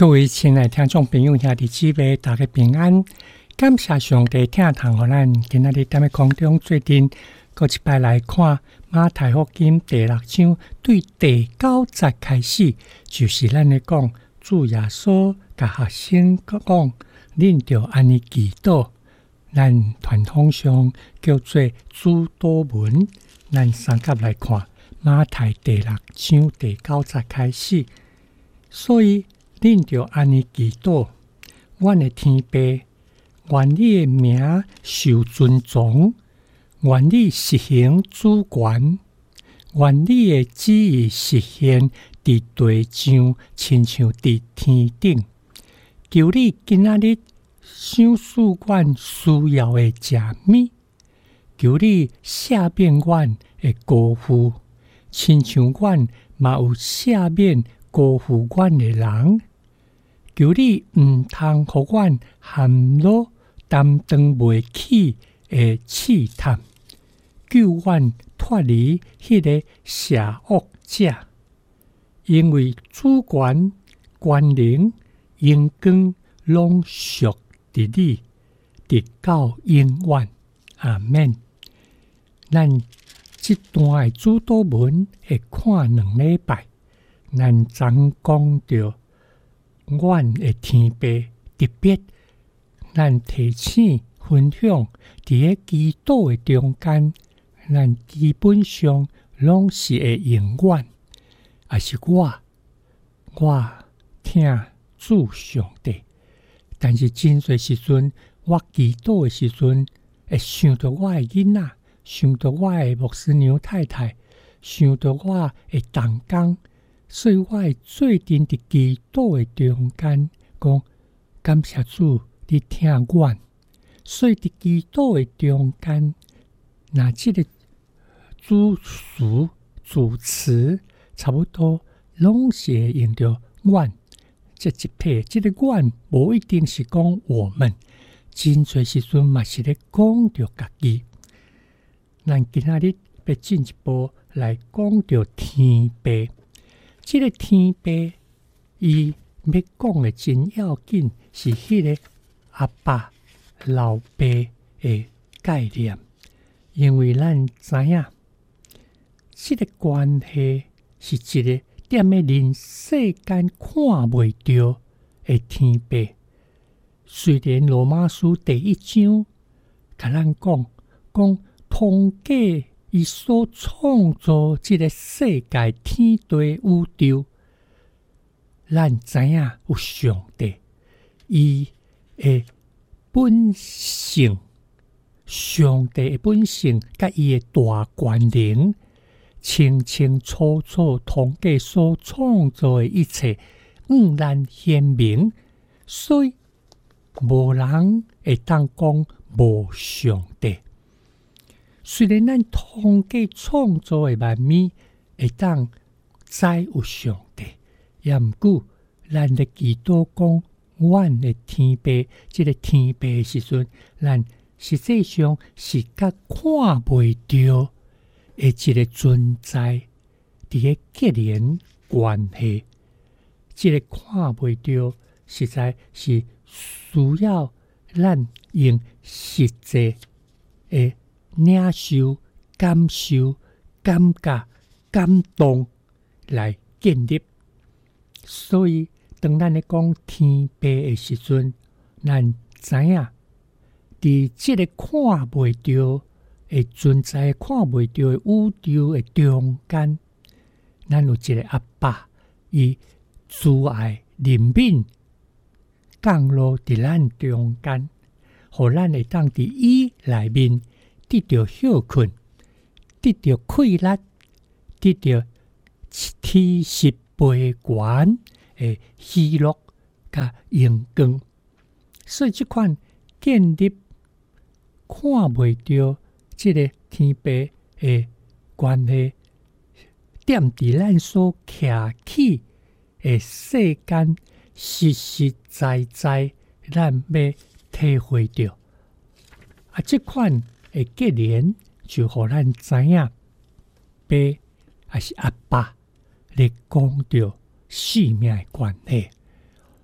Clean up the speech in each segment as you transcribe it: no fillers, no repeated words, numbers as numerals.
各位亲爱的听众朋友兄弟姊妹，大家平安。感谢上帝听堂予咱今仔日踮咧空中做阵，搁一摆来看马太福音第6章对第9节开始，就是咱咧讲主耶稣甲学生讲，恁着安尼祈祷。咱传统上叫做主祷文。咱三甲来看马太第6章第9节开始，所以恁着安尼祈祷，阮的天父，愿你的名受尊崇，愿你实行主权，愿你的旨意实现伫地上，亲像伫天顶。求你今仔日赏赐阮需要的食物，求你赦免阮的辜负，亲像阮嘛有赦免辜负阮的人。求你毋通互阮陷落担当袂起的试探，救阮脱离迄个邪恶者。因为主权、权能、荣光拢属伫你，直到永远。阿免。咱这段的主祷文会看2礼拜，咱昨讲到阮的天父，特别咱提醒分享伫个祈祷的中间，咱基本上拢是会永远，也是我听主上帝。但是真侪时阵，我祈祷的时阵，会想到我的囡仔，想到我的牧师娘太太，想到我的同工。所以我会做阵伫祈祷的中间，讲感谢主，你听阮。所以伫祈祷的中间，那这个主词差不多拢是会用到阮这一撇。这个阮无一定是讲我们，真侪时阵嘛是咧讲到家己。咱今仔日要进一步来讲到天父。这个天父，伊要讲的真要紧，是迄个阿爸、老爸的概念。因为咱知影，这个关系是一个踮咧人世间看袂到的天父。虽然罗马书第1章甲咱讲通过伊所创造这个世界天地宇宙，咱知影有上帝，伊的本性，上帝的本性，甲伊的大权能，清清楚楚通过所创造的一切，咱显明，所以无人会当讲无上帝。虽然咱通过创造的万物会当知有上帝，也毋过咱咧祈祷讲，阮的天父，这个天父的时阵，咱实际上是甲看袂到的一个存在，伫个结连关系。这个看袂到，实在是需要咱用实际的领受、感受、感觉、感动来建立。所以当咱咧讲天父的时阵，咱知影伫这个看袂到的存在、看袂到的宇宙的中间，咱有一个阿爸，伊慈爱怜悯降落伫咱中间，互咱会当伫伊内面得到休困，得到快乐，得到天实培元的喜乐甲荣光。所以这款建立看袂到这个天父的关系，踮伫咱所徛起的世间，实实在在咱要体会到。这款的结连就互咱知影，爸还是阿爸咧讲到生命的关系。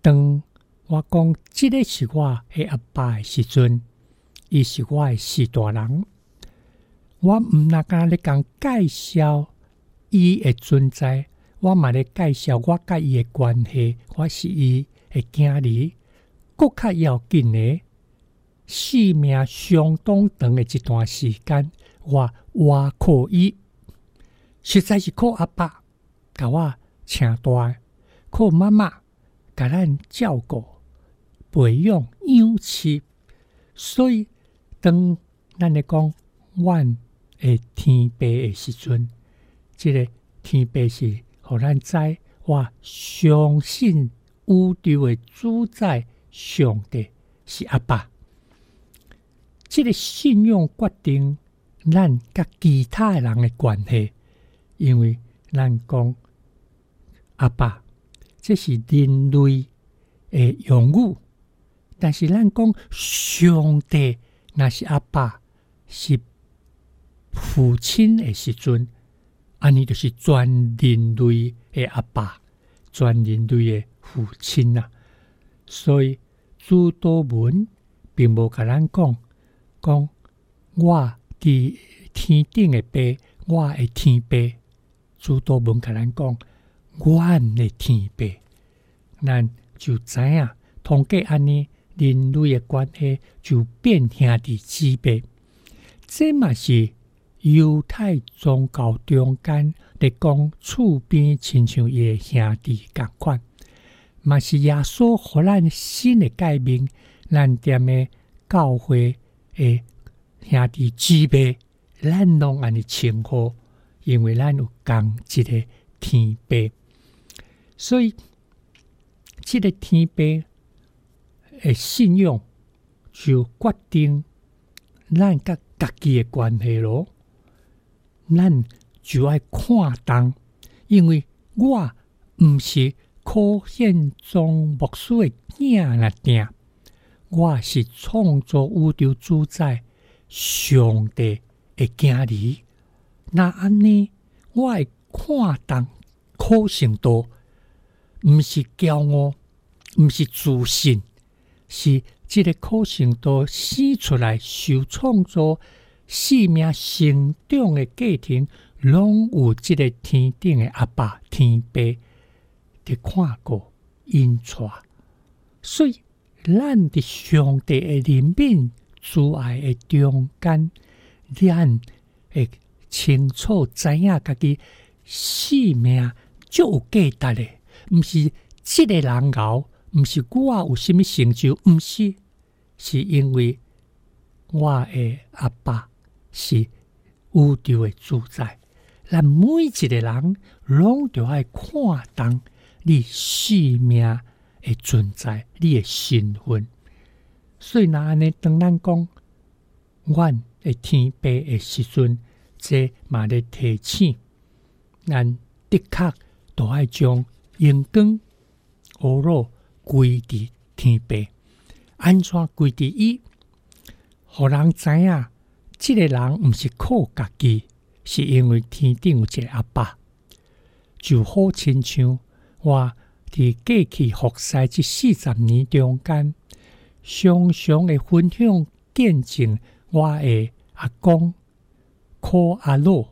当我讲这个是我的阿爸的时阵，伊是我的四大人，我毋那敢咧讲介绍伊的存在，我嘛咧介绍我甲伊的关系，我是伊的囝儿。搁较要紧的，生命相当长的一段时间，我活靠伊，实在是靠阿爸甲我请大，靠妈妈甲咱照顾、培养、养饲。所以，当咱咧讲阮的天父的时阵，这个天父是互咱知，我相信宇宙的主宰上帝是阿爸。这个信仰决定咱甲其他的人的关系，因为咱讲阿爸，这是人类的用语，但是咱讲上帝那是阿爸，是父亲的时阵，安尼就是全人类的阿爸，全人类的父亲啊。所以主祷文并无甲咱讲我伫天顶的爸，我的天父。主祷文甲咱讲阮的天父，咱就知影通过安尼人类的关系就变兄弟姊妹。这嘛是犹太宗教中间咧讲厝边亲像伊的兄弟共款，嘛是耶稣互咱新的界面，咱踮的教会的兄弟姊妹，咱拢安尼称呼，因为咱有共一个天父，所以这个天父的信仰就决定咱甲家己的关系咯。咱就要看重，因为我毋是可现宗牧师的囝仔定，我是创造宇宙主宰上帝的囝儿。那安尼，我会看重可信度，毋是骄傲，毋是自信，是这个可信度生出来受创造。生命成长的过程，拢有这个天顶的阿爸天父伫看过因带，所以咱伫上帝的怜悯慈爱的中间，咱会清楚知影家己生命足有价值的，毋是这个人熬，毋是我有什么成就，毋是，是因为我的阿爸。是宇宙的主宰，咱每一个人拢着爱看重你生命的存在，你的身份。所以，安尼当咱讲，阮的天父的时阵，这嘛咧提醒，咱的确都爱将阳光、乌罗归伫天父，安怎归伫伊，互人知影。这个人毋是靠家己，是因为天顶有一个阿爸，就好亲像我伫过去服侍这40年中间，常常会分享见证我的阿公柯阿洛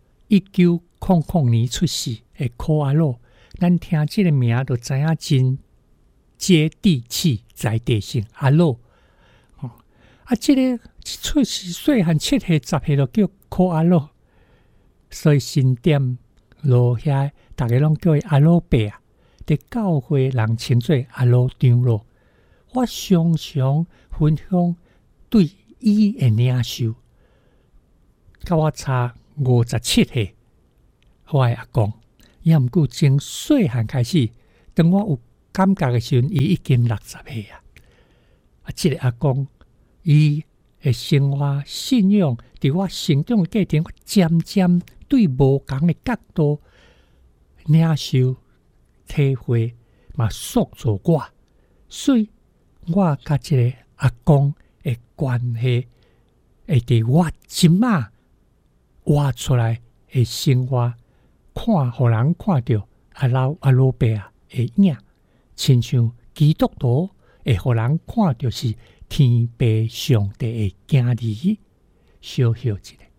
，1900年出世的柯阿洛，咱听这个名就知影真接地气、在地性阿洛。这个出世细汉7岁、10岁就叫柯阿洛，所以新店路遐大家拢叫伊阿洛伯啊。伫教会人称作阿洛长老。我常常分享对伊的领受，甲我差57岁，我的阿公，也毋过从细汉开始，当我有感觉的时阵，伊已经60岁啊。这个阿公。伊的生活信仰，伫我成长的过程，我渐渐对无同的角度领受、体会，嘛塑造我。所以，我甲这个阿公的关系，会伫我即马活出来的生活，互人看到阿老伯啊的影，亲像基督徒会互人看到是天父上帝的儿女，小小一个。